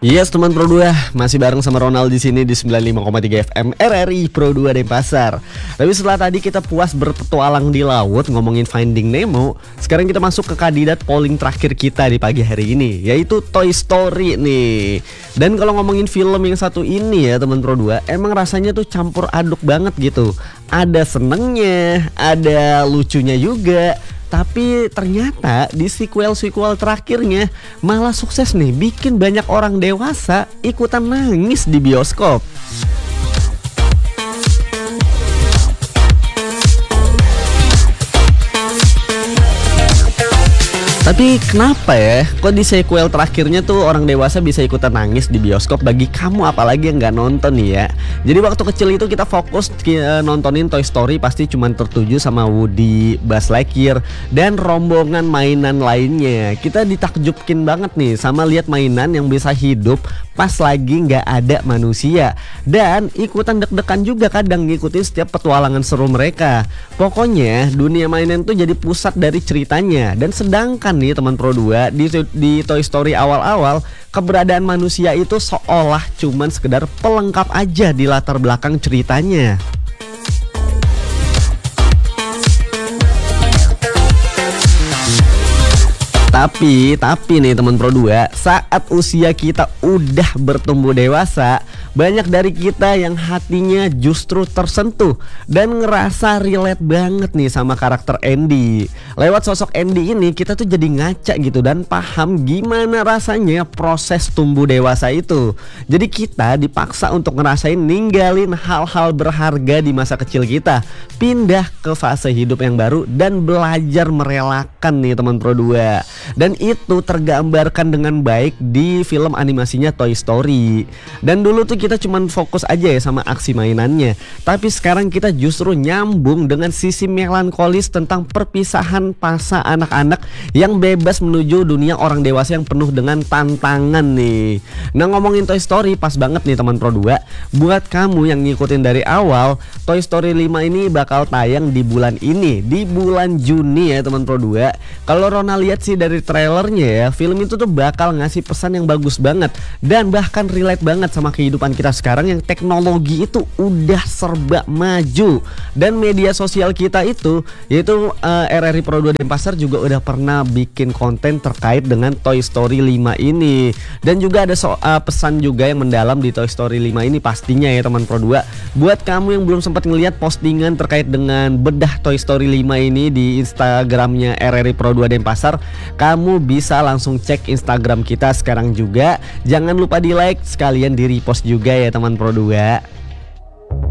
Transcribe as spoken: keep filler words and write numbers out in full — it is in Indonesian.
Yes teman Pro dua, masih bareng sama Ronald di sini di sembilan puluh lima koma tiga F M R R I Pro dua Denpasar. Tapi setelah tadi kita puas berpetualang di laut ngomongin Finding Nemo, sekarang kita masuk ke kandidat polling terakhir kita di pagi hari ini, yaitu Toy Story nih. Dan kalau ngomongin film yang satu ini ya teman Pro dua, emang rasanya tuh campur aduk banget gitu. Ada senengnya, ada lucunya juga. Tapi ternyata di sequel-sequel terakhirnya malah sukses nih, bikin banyak orang dewasa ikutan nangis di bioskop. Tapi kenapa ya, kok di sequel terakhirnya tuh orang dewasa bisa ikutan nangis di bioskop? Bagi kamu apalagi yang nggak nonton nih ya. Jadi waktu kecil itu kita fokus nontonin Toy Story, pasti cuman tertuju sama Woody, Buzz Lightyear, dan rombongan mainan lainnya. Kita ditakjubkin banget nih sama lihat mainan yang bisa hidup pas lagi nggak ada manusia. Dan ikutan deg-degan juga kadang ngikutin setiap petualangan seru mereka. Pokoknya dunia mainan tuh jadi pusat dari ceritanya. Dan sedangkan nih teman Pro dua, di, di Toy Story awal-awal keberadaan manusia itu seolah cuman sekedar pelengkap aja di latar belakang ceritanya. Tapi, tapi nih teman Pro dua, saat usia kita udah bertumbuh dewasa, banyak dari kita yang hatinya justru tersentuh dan ngerasa relate banget nih sama karakter Andy. Lewat sosok Andy ini kita tuh jadi ngaca gitu dan paham gimana rasanya proses tumbuh dewasa itu. Jadi kita dipaksa untuk ngerasain ninggalin hal-hal berharga di masa kecil kita, pindah ke fase hidup yang baru dan belajar merelakan nih teman Pro dua. Dan itu tergambarkan dengan baik di film animasinya Toy Story. Dan dulu tuh kita cuman fokus aja ya sama aksi mainannya, tapi sekarang kita justru nyambung dengan sisi melankolis tentang perpisahan fase anak-anak yang bebas menuju dunia orang dewasa yang penuh dengan tantangan nih. Nah ngomongin Toy Story, pas banget nih teman Pro dua, buat kamu yang ngikutin dari awal, Toy Story lima ini bakal tayang di bulan ini, di bulan Juni ya teman Pro dua. Kalau Rona lihat sih dari trailernya ya, film itu tuh bakal ngasih pesan yang bagus banget dan bahkan relate banget sama kehidupan kita sekarang yang teknologi itu udah serba maju. Dan media sosial kita itu, yaitu uh, R R I Pro dua Denpasar juga udah pernah bikin konten terkait dengan Toy Story lima ini. Dan juga ada so, uh, pesan juga yang mendalam di Toy Story lima ini pastinya ya teman Pro dua. Buat kamu yang belum sempat ngeliat postingan terkait dengan bedah Toy Story lima ini di Instagramnya R R I Pro dua Denpasar, kamu bisa langsung cek Instagram kita sekarang juga. Jangan lupa di like, sekalian di repost juga ya teman Pro dua.